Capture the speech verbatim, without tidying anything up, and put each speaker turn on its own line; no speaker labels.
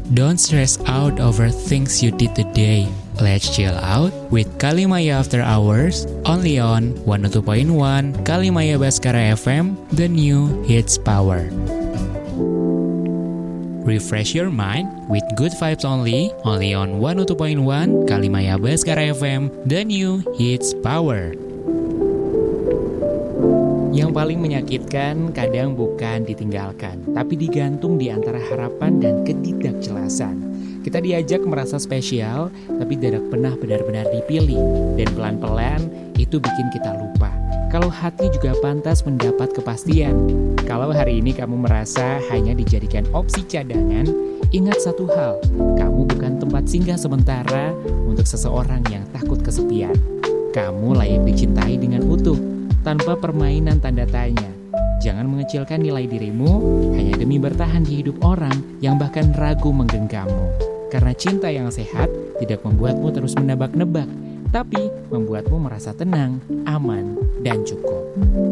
Don't stress out over things you did today. Let's chill out with Kalimaya After Hours, only on one oh two point one Kalimaya Baskara F M, the new hits power. Refresh your mind with good vibes only, only on one oh two point one Kalimaya Baskara F M, the new hits power. Yang paling menyakitkan kadang bukan ditinggalkan, tapi digantung di antara harapan dan ketidakjelasan. Kita diajak merasa spesial, tapi tidak pernah benar-benar dipilih. Dan pelan-pelan itu bikin kita lupa kalau hati juga pantas mendapat kepastian. Kalau hari ini kamu merasa hanya dijadikan opsi cadangan, ingat satu hal, kamu bukan tempat singgah sementara untuk seseorang yang takut kesepian. Kamu layak dicintai dengan utuh, tanpa permainan tanda tanya. Jangan mengecilkan nilai dirimu hanya demi bertahan di hidup orang yang bahkan ragu menggenggammu. Karena cinta yang sehat tidak membuatmu terus menebak-nebak, tapi membuatmu merasa tenang, aman, dan cukup.